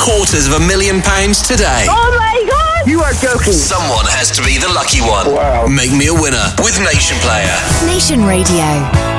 £750,000 today. Oh my God! You are joking. Someone has to be the lucky one. Wow. Make me a winner with Nation Player. Nation Radio.